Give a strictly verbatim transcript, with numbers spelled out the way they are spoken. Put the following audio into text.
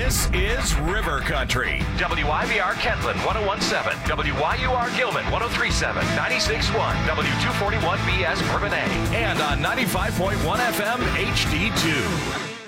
This is River Country. W I V R Kentland one oh one point seven, W Y U R Gilman one oh three point seven, ninety-six point one, W two forty-one B S Bourbonnais, And on ninety-five point one F M H D two.